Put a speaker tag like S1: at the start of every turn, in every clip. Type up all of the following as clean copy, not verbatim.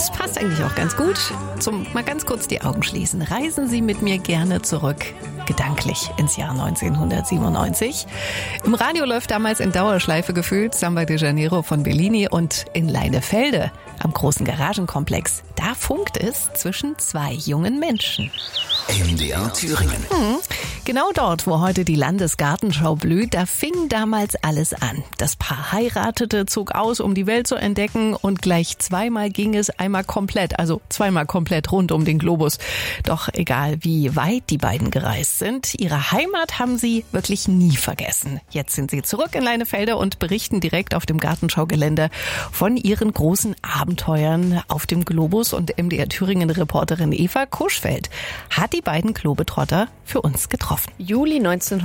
S1: das passt eigentlich auch ganz gut. Zum mal ganz kurz die Augen schließen. Reisen Sie mit mir gerne zurück, gedanklich ins Jahr 1997. Im Radio läuft damals in Dauerschleife gefühlt Samba de Janeiro von Bellini und in Leinefelde am großen Garagenkomplex. Da funkt es zwischen zwei jungen Menschen.
S2: MDR Thüringen.
S1: Genau dort, wo heute die Landesgartenschau blüht, da fing damals alles an. Das Paar heiratete, zog aus, um die Welt zu entdecken und gleich zweimal ging es zweimal komplett rund um den Globus. Doch egal, wie weit die beiden gereist sind, ihre Heimat haben sie wirklich nie vergessen. Jetzt sind sie zurück in Leinefelde und berichten direkt auf dem Gartenschaugelände von ihren großen Abenteuern auf dem Globus. Und MDR Thüringen-Reporterin Eva Kuschfeld hat die beiden Globetrotter für uns getroffen.
S3: Juli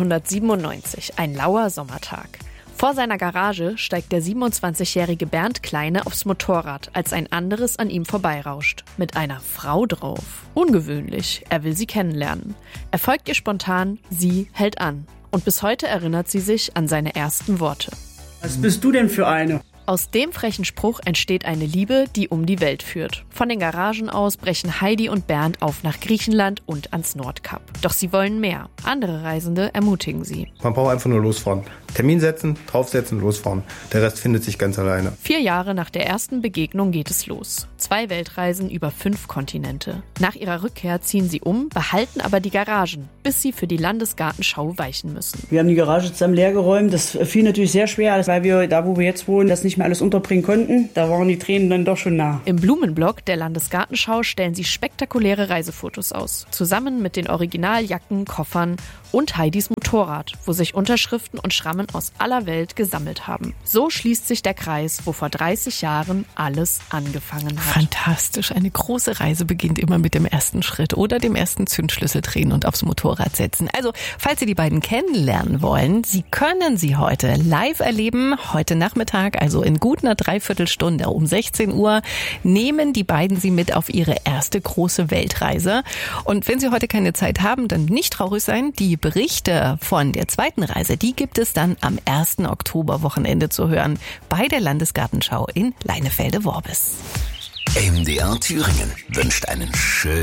S3: 1997, ein lauer Sommertag. Vor seiner Garage steigt der 27-jährige Bernd Kleine aufs Motorrad, als ein anderes an ihm vorbeirauscht. Mit einer Frau drauf. Ungewöhnlich, er will sie kennenlernen. Er folgt ihr spontan, sie hält an. Und bis heute erinnert sie sich an seine ersten Worte.
S4: Was bist du denn für eine?
S3: Aus dem frechen Spruch entsteht eine Liebe, die um die Welt führt. Von den Garagen aus brechen Heidi und Bernd auf nach Griechenland und ans Nordkap. Doch sie wollen mehr. Andere Reisende ermutigen sie.
S5: Man braucht einfach nur losfahren. Termin setzen, draufsetzen, losfahren. Der Rest findet sich ganz alleine.
S3: 4 Jahre nach der ersten Begegnung geht es los. 2 Weltreisen über 5 Kontinente. Nach ihrer Rückkehr ziehen sie um, behalten aber die Garagen, bis sie für die Landesgartenschau weichen müssen.
S4: Wir haben die Garage zusammen leergeräumt. Das fiel natürlich sehr schwer, weil wir da, wo wir jetzt wohnen, das nicht mehr alles unterbringen konnten. Da waren die Tränen dann doch schon nah.
S3: Im Blumenblock der Landesgartenschau stellen sie spektakuläre Reisefotos aus. Zusammen mit den Originaljacken, Koffern und Heidis Motorrad, wo sich Unterschriften und Schrammen aus aller Welt gesammelt haben. So schließt sich der Kreis, wo vor 30 Jahren alles angefangen hat.
S1: Fantastisch. Eine große Reise beginnt immer mit dem ersten Schritt oder dem ersten Zündschlüssel drehen und aufs Motorrad setzen. Also, falls Sie die beiden kennenlernen wollen, Sie können sie heute live erleben. Heute Nachmittag, also in gut einer Dreiviertelstunde um 16 Uhr, nehmen die beiden Sie mit auf ihre erste große Weltreise. Und wenn Sie heute keine Zeit haben, dann nicht traurig sein. Die Berichte von der zweiten Reise, die gibt es dann am 1. Oktoberwochenende zu hören bei der Landesgartenschau in Leinefelde-Worbis.
S2: MDR Thüringen wünscht einen schönen